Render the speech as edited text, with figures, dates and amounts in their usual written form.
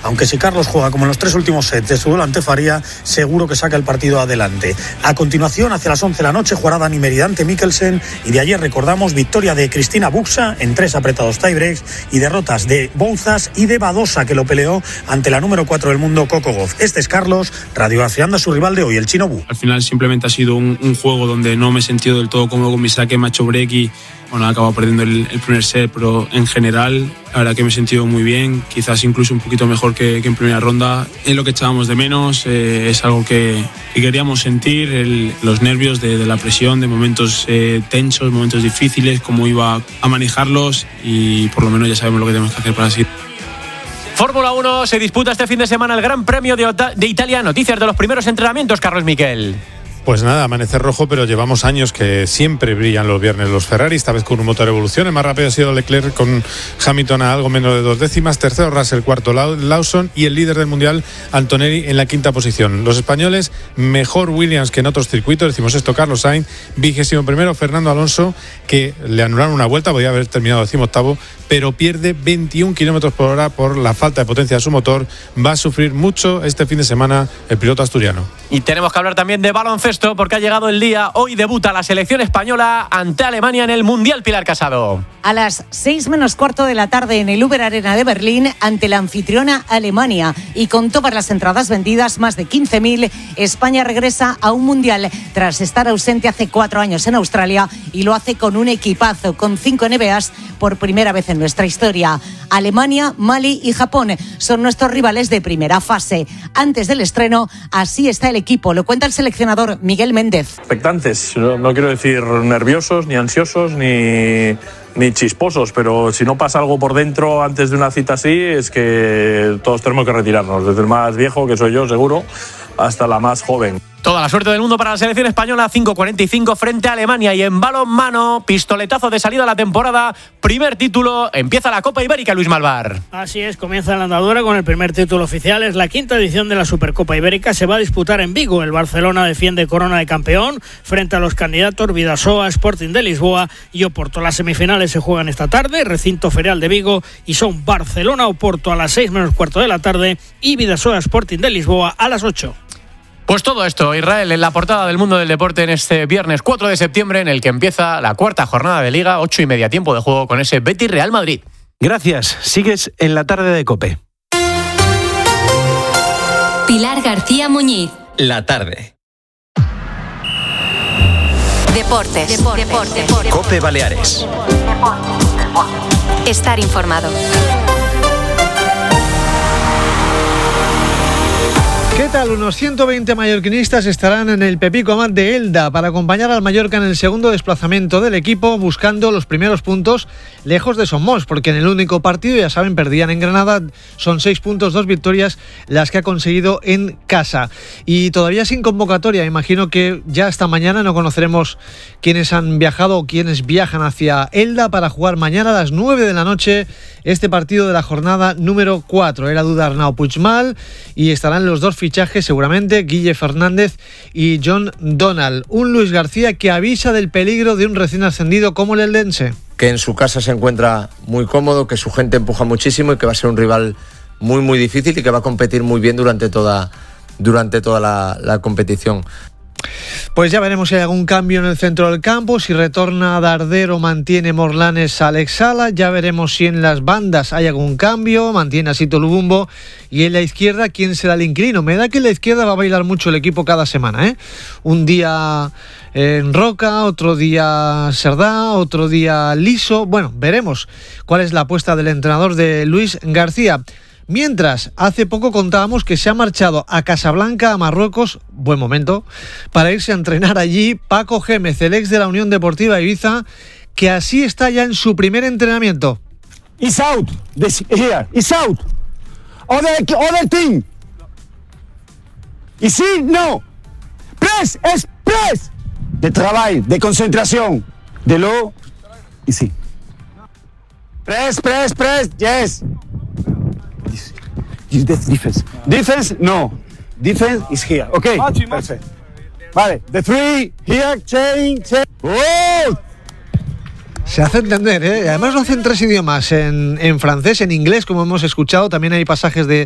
aunque si Carlos juega como en los 3 últimos sets de su duelo ante Faria, seguro que saca el partido adelante. A continuación, hacia las 11 de la noche, jugará Dani Merida ante Mikkelsen, y de ayer recordamos victoria de Cristina Buxa en 3 apretados tiebreaks y derrotas de Bouzas y de Badosa, que lo peleó ante la número 4 del mundo, Coco Gauff. Este es Carlos, radiografiando a su rival de hoy, el chino Wu. Al final simplemente ha sido un juego donde no me he sentido del todo cómodo con mi saque, me ha hecho break y he acabado perdiendo el primer set, pero en general la verdad que me he sentido muy bien, quizás incluso un poquito mejor que en primera ronda. Es lo que echábamos de menos, es algo que queríamos sentir, los nervios de la presión, de momentos tensos, momentos difíciles, cómo iba a manejarlos, y por lo menos ya sabemos lo que tenemos que hacer para así. Fórmula 1, se disputa este fin de semana el Gran Premio de Italia. Noticias de los primeros entrenamientos, Carlos Miquel. Pues nada, amanecer rojo, pero llevamos años que siempre brillan los viernes los Ferrari, esta vez con un motor evolución. El más rápido ha sido Leclerc, con Hamilton a algo menos de 2 décimas. Tercero Russell, cuarto Lawson, y el líder del mundial, Antonelli, en la quinta posición. Los españoles, mejor Williams que en otros circuitos. Decimos esto, Carlos Sainz, 21º, Fernando Alonso, que le anularon una vuelta, podía haber terminado 18º, pero pierde 21 kilómetros por hora por la falta de potencia de su motor. Va a sufrir mucho este fin de semana el piloto asturiano. Y tenemos que hablar también de baloncesto, porque ha llegado el día. Hoy debuta la selección española ante Alemania en el Mundial. Pilar Casado. A las 6 menos cuarto de la tarde en el Uber Arena de Berlín, ante la anfitriona Alemania. Y con todas las entradas vendidas, más de 15.000, España regresa a un Mundial tras estar ausente hace 4 años en Australia, y lo hace con un equipazo, con 5 NBAs por primera vez en nuestra historia. Alemania, Mali y Japón son nuestros rivales de primera fase. Antes del estreno, así está el equipo. Lo cuenta el seleccionador Miguel Méndez. Expectantes, no quiero decir nerviosos, ni ansiosos, ni chisposos, pero si no pasa algo por dentro antes de una cita así, es que todos tenemos que retirarnos, desde el más viejo, que soy yo seguro, hasta la más joven. Toda la suerte del mundo para la selección española. 5:45 frente a Alemania. Y en balonmano, pistoletazo de salida a la temporada, primer título, empieza la Copa Ibérica, Luis Malvar. Así es, comienza la andadura con el primer título oficial. Es la 5ª edición de la Supercopa Ibérica. Se va a disputar en Vigo. El Barcelona defiende corona de campeón frente a los candidatos Bidasoa, Sporting de Lisboa y Oporto. Las semifinales se juegan esta tarde, recinto ferial de Vigo, y son Barcelona-Oporto a las 6 menos cuarto de la tarde y Bidasoa, Sporting de Lisboa a las 8. Pues todo esto, Israel, en la portada del Mundo del Deporte en este viernes 4 de septiembre, en el que empieza la 4ª jornada de Liga, 8:30 tiempo de juego con ese Betis Real Madrid. Gracias. Sigues en la tarde de COPE. Pilar García Muñiz. La tarde. Deportes. COPE Baleares. Estar informado. ¿Qué tal? Unos 120 mallorquinistas estarán en el Pepico Amat de Elda para acompañar al Mallorca en el segundo desplazamiento del equipo, buscando los primeros puntos lejos de Somos, porque en el único partido, ya saben, perdían en Granada. Son 6 puntos, 2 victorias las que ha conseguido en casa. Y todavía sin convocatoria. Imagino que ya hasta mañana no conoceremos quiénes han viajado o quiénes viajan hacia Elda para jugar mañana a las 9 de la noche este partido de la jornada número 4. Era duda Arnau Puigmal, y estarán los dos fichajes seguramente, Guille Fernández y John Donald. Un Luis García que avisa del peligro de un recién ascendido como el eldense. Que en su casa se encuentra muy cómodo, que su gente empuja muchísimo y que va a ser un rival muy muy difícil y que va a competir muy bien durante toda la competición. Pues ya veremos si hay algún cambio en el centro del campo, si retorna Darder o mantiene Morlanes a Alex Sala. Ya veremos si en las bandas hay algún cambio, mantiene a Sito Lubumbo. Y en la izquierda, ¿quién será el inquilino? Me da que en la izquierda va a bailar mucho el equipo cada semana, ¿eh? Un día en Roca, otro día Serdá, otro día Liso. Bueno, veremos cuál es la apuesta del entrenador de Luis García. Mientras, hace poco contábamos que se ha marchado a Casablanca, a Marruecos, buen momento, para irse a entrenar allí Paco Gémez, el ex de la Unión Deportiva Ibiza, que así está ya en su primer entrenamiento. It's out, here, it's out. Other team. Y sí, no. Press, es press. De trabajo, de concentración. De lo, y sí. Press, yes. Defense. Defense, no. Defense is here. Okay. Perfect. Vale. The 3, here, change. Oh! Se hace entender, ¿eh? Además lo hacen 3 idiomas, en francés, en inglés, como hemos escuchado. También hay pasajes de